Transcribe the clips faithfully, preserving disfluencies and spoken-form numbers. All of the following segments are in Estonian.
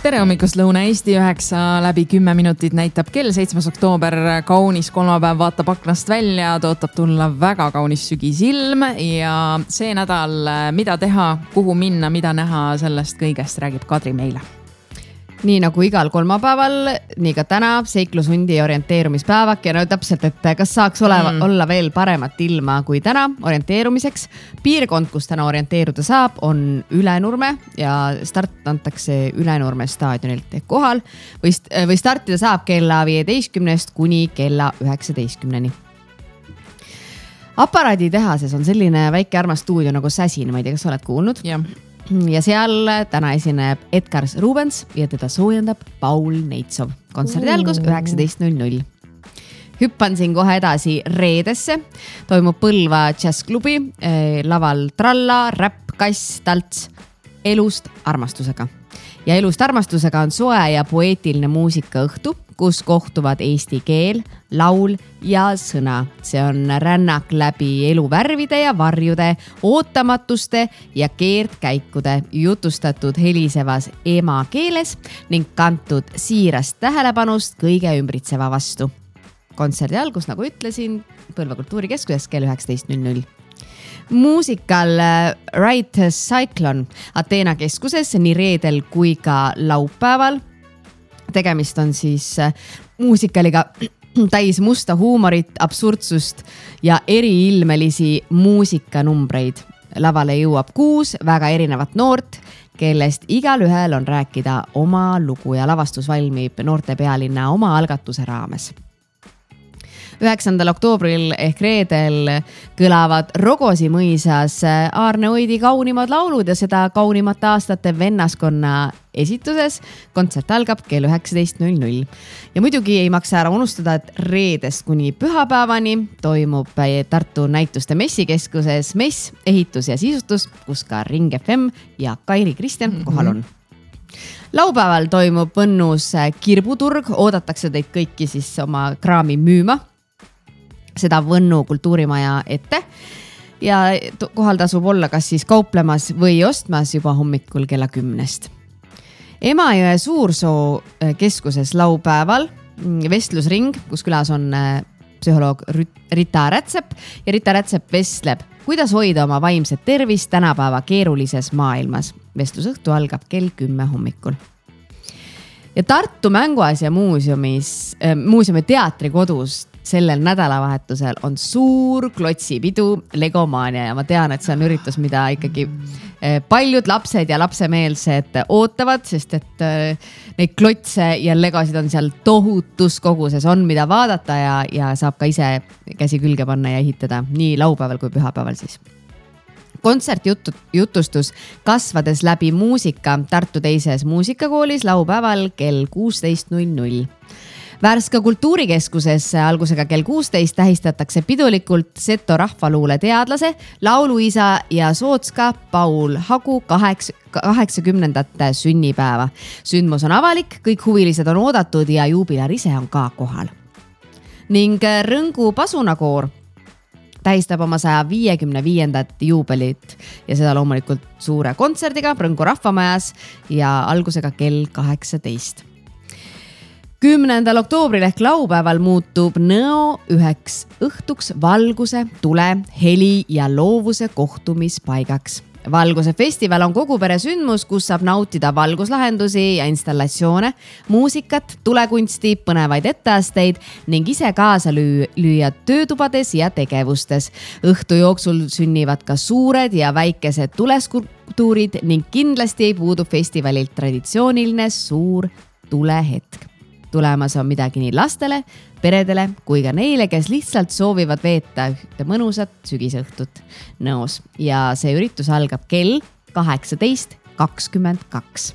Tere hommikust Lõuna-Eesti, üheksa läbi kümme minutit näitab kell, seitsmes oktoober, kaunis kolmapäev vaatab aknast välja, tootab tulla väga kaunis sügisilm ja see nädal, mida teha, kuhu minna, mida näha, sellest kõigest räägib Kadri meile. Nii nagu igal kolmapäeval, nii ka täna seiklushundi orienteerumispäevak ja no täpselt, et kas saaks oleva, mm. olla veel paremat ilma kui täna orienteerumiseks. Piirkond, kus täna orienteeruda saab, on Ülenurme ja start antakse Ülenurme staadionilt ehk kohal või, või startida saab kella viieteistkümnest kuni kella üheksateistkümneni. Aparaadi tehases on selline väike armas stuudio nagu Säsin, ma ei tea, kas oled kuulnud? Jah. Ja seal täna esineb Edgar Rubens ja teda soojendab Paul Neitsov. Kontserdi algus üheksateist null null. Hüppan siin kohe edasi reedesse. Toimub Põlva jazzklubi, laval tralla, räpp, kass, talts, elust armastusega. Ja elust armastusega on soe ja poeetiline muusikaõhtu, kus kohtuvad eesti keel, laul ja sõna. See on rännak läbi eluvärvide ja varjude, ootamatuste ja keerdkäikude jutustatud helisevas emakeeles ning kantud siirast tähelepanust kõige ümbritseva vastu. Kontserdi algus, nagu ütlesin, Põlva kultuurikeskuses kell üheksateist null null. Muusikal Right Cyclone Ateena keskuses nii reedel kui ka laupäeval. Tegemist on siis muusikaliga täis musta huumorit, absurdsust ja eriilmelisi muusikanumbreid. Lavale jõuab kuus väga erinevat noort, kellest igal ühel on rääkida oma lugu ja lavastus valmib noorte pealinna oma algatuse raames. üheksandal oktoobril ehk reedel kõlavad Rogosi mõisas Aarne Oidi kaunimad laulud ja seda kaunimate aastate vennaskonna esituses. Kontsert algab kell üheksateist null null. Ja muidugi ei maksa ära unustada, et reedest kuni pühapäevani toimub Tartu näituste messikeskuses mess, ehitus ja sisustus, kus ka Ring F M ja Kairi Kristjan mm-hmm. kohal on. Laupäeval toimub Võnnus kirbuturg, oodatakse teid kõiki siis oma kraami müüma. Seda Võnnu kultuurimaja ette ja kohal tasub olla kas siis kauplemas või ostmas juba hommikul kella kümnest. Emajõe Suursoo keskuses laupäeval vestlusring, kus külas on psühholoog Rita Rätsep ja Rita Rätsep vestleb, kuidas hoida oma vaimset tervist tänapäeva keerulises maailmas. Vestlusõhtu algab kell kümme hommikul. Ja Tartu Mänguasja muusiumis, muuseumi teatrikodus sellel nädalavahetusel on suur klotsipidu Legomaania ja ma tean, et see on üritus, mida ikkagi paljud lapsed ja lapsemeelsed ootavad, sest et neid klotse ja legosid on seal tohutus koguses, on mida vaadata ja, ja saab ka ise käsi külge panna ja ehitada nii laupäeval kui pühapäeval siis. Kontsert jutu, jutustus kasvades läbi muusika Tartu teises muusikakoolis laupäeval kell kuusteist null null. Värska kultuurikeskuses algusega kell kuusteist tähistatakse pidulikult Seto rahvaluule teadlase, lauluisa ja sootska Paul Hagu kaheks, kaheksakümnendate sünnipäeva. Sündmus on avalik, kõik huvilised on oodatud ja juubilar ise on ka kohal. Ning Rõngu pasunakoor tähistab oma saja viiekümne viiendat juubelit ja seda loomulikult suure kontserdiga Rõngu rahvamajas ja algusega kell kaheksateist. kümnendal oktoobril ehk laupäeval muutub Nõo üheks õhtuks valguse, tule, heli ja loovuse kohtumispaigaks. Valguse festival on kogu pere sündmus, kus saab nautida valguslahendusi ja installatsioone, muusikat, tulekunsti, põnevaid etteasteid ning ise kaasa lüü, lüüa töötubades ja tegevustes. Õhtu jooksul sünnivad ka suured ja väikesed tuleskulptuurid ning kindlasti ei puudu festivalilt traditsiooniline suur tulehetk. Tulemas on midagi nii lastele, peredele kui ka neile, kes lihtsalt soovivad veeta ühte mõnusat sügisõhtut Nõos. Ja see üritus algab kell kaheksateist kakskümmend kaks.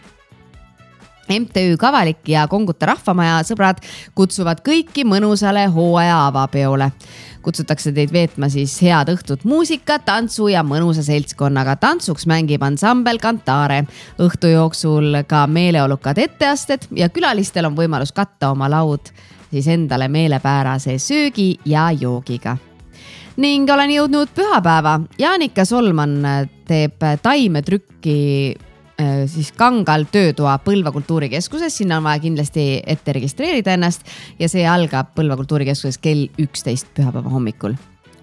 M T Ü Kavalik ja Konguta rahvamaja sõbrad kutsuvad kõiki mõnusale hooaja avapeole. Kutsutakse teid veetma siis head õhtut muusika, tantsu ja mõnusa seltskonnaga. Tantsuks mängib ansambel Kantare. Õhtu jooksul ka meeleolukad etteasted ja külalistel on võimalus katta oma laud siis endale meelepäärase söögi ja joogiga. Ning olen jõudnud pühapäeva. Jaanika Solman teeb taimetrükki siis Kangal töötoa Põlva kultuurikeskuses, sinna on vaja kindlasti ette registreerida ennast ja see algab Põlva kultuurikeskuses kell üksteist pühapäeva hommikul.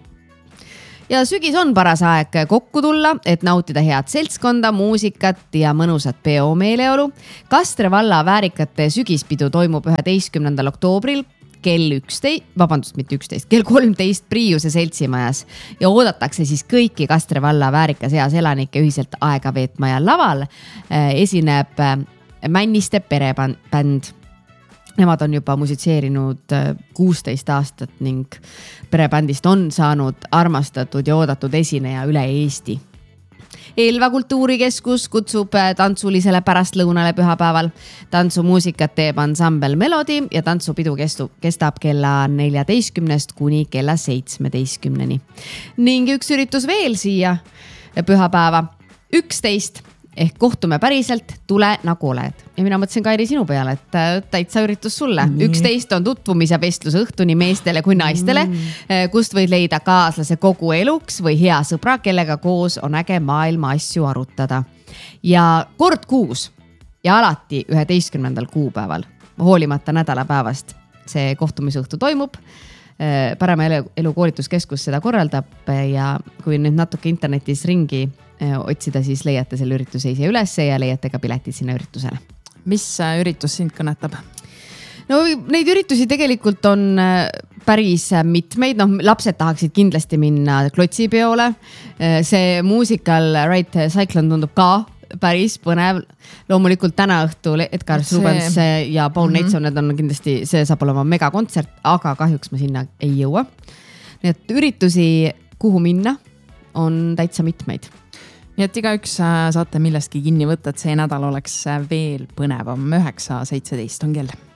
Ja sügis on paras aeg kokku tulla, et nautida head seltskonda, muusikat ja mõnusat peo meeleolu. Kastre valla väärikate sügispidu toimub üheteistkümnendal oktoobril kell üksteist, vabandust, mitte üksteist, kell kolmteist Priiuse seltsimajas ja oodatakse siis kõiki Kastre valla väärikas eas elanikke ühiselt aega veetma ja laval esineb Männiste perebänd. Nemad on juba musitseerinud kuusteist aastat ning perebändist on saanud armastatud ja oodatud esineja üle Eesti. Elva kultuurikeskus kutsub tantsulisele pärastlõunale pühapäeval. Tantsumuusikat teeb ansambel Melody ja tantsupidu kestu, kestab kella neljateistkümnest kuni kella seitsmeteistkümneni. Ning üks üritus veel siia pühapäeva üksteist. Ehk kohtume päriselt, tule nagu oled. Ja mina mõtlesin Kairi sinu peale, et täitsa üritus sulle. üksteist on tutvumis- ja vestlus õhtu nii meestele kui naistele, kust võid leida kaaslase kogu eluks või hea sõbra, kellega koos on äge maailma asju arutada. Ja kord kuus ja alati üheteistkümnendal kuupäeval, hoolimata nädalapäevast, see kohtumisõhtu toimub. Parema elu, elu koolituskeskus seda korraldab ja kui nüüd natuke internetis ringi otsida, siis leiate selle ürituse ise ülesse ja leiate ka piletid sinna üritusele. Mis üritus sind kõnetab? No neid üritusi tegelikult on päris mitmeid, noh lapsed tahaksid kindlasti minna klotsipeole. See muusikal Right Cyclone tundub ka päris põnev. Loomulikult täna õhtul Edgar Rubens ja Paul mm-hmm. Neitson, need on kindlasti, see saab olema megakontsert, aga kahjuks ma sinna ei jõua. Nii et üritusi, kuhu minna, on täitsa mitmeid. Nii et igaüks saate millestki kinni võtta, et see nädal oleks veel põnevam. üheksa seitseteist on kell.